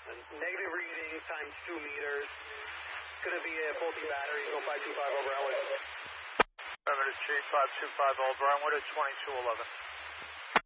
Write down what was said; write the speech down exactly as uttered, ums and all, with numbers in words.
Negative reading times two meters. It's going to be a faulty battery, go five two five over Ellis. Remember to Street five two five over Brentwood at twenty-two eleven.